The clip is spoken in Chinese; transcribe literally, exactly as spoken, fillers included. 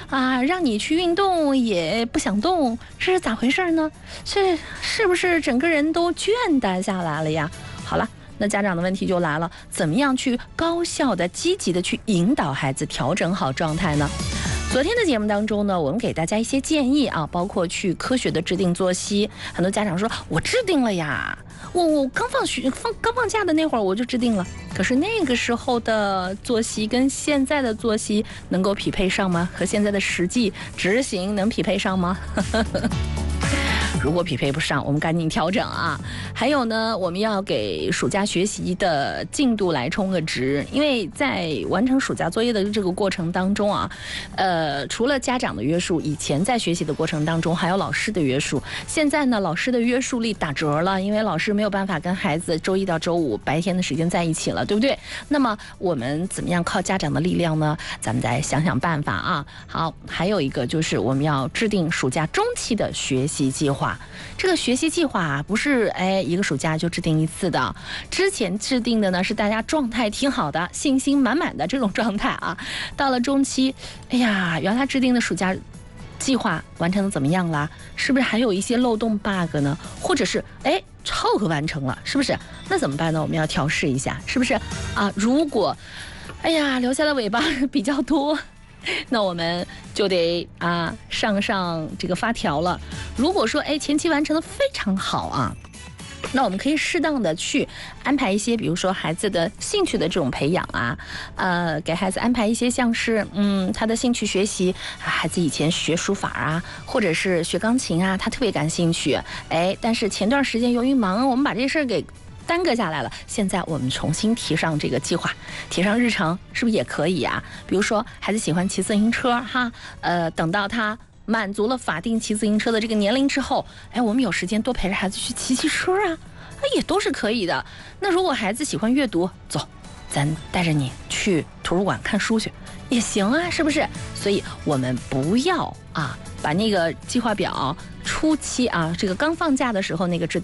啊，让你去运动也不想动，这是咋回事呢？这是不是整个人都倦怠下来了呀？好了。那家长的问题就来了，怎么样去高效的、积极的去引导孩子调整好状态呢？昨天的节目当中呢，我们给大家一些建议啊，包括去科学的制定作息。很多家长说，我制定了呀，我我刚放学放刚放假的那会儿我就制定了，可是那个时候的作息跟现在的作息能够匹配上吗？和现在的实际执行能匹配上吗？如果匹配不上，我们赶紧调整啊！还有呢，我们要给暑假学习的进度来充个值，因为在完成暑假作业的这个过程当中啊，呃，除了家长的约束，以前在学习的过程当中还有老师的约束。现在呢，老师的约束力打折了，因为老师没有办法跟孩子周一到周五白天的时间在一起了，对不对？那么我们怎么样靠家长的力量呢？咱们再想想办法啊！好，还有一个就是我们要制定暑假中期的学习计划。这个学习计划啊，不是哎一个暑假就制定一次的，之前制定的呢是大家状态挺好的、信心满满的这种状态啊。到了中期，哎呀，原来制定的暑假计划完成的怎么样啦？是不是还有一些漏洞 bug 呢？或者是哎超额完成了，是不是？那怎么办呢？我们要调试一下，是不是啊？如果哎呀留下的尾巴比较多，那我们就得啊上上这个发条了。如果说哎前期完成的非常好啊，那我们可以适当的去安排一些，比如说孩子的兴趣的这种培养啊，呃，给孩子安排一些像是嗯他的兴趣学习，孩子以前学书法啊，或者是学钢琴啊，他特别感兴趣，哎，但是前段时间由于忙，我们把这事儿给耽搁下来了，现在我们重新提上这个计划，提上日程，是不是也可以啊？比如说孩子喜欢骑自行车哈，呃，等到他满足了法定骑自行车的这个年龄之后，哎，我们有时间多陪着孩子去骑骑车啊，也都是可以的。那如果孩子喜欢阅读，走，咱带着你去图书馆看书去也行啊，是不是？所以我们不要啊，把那个计划表初期啊，这个刚放假的时候那个制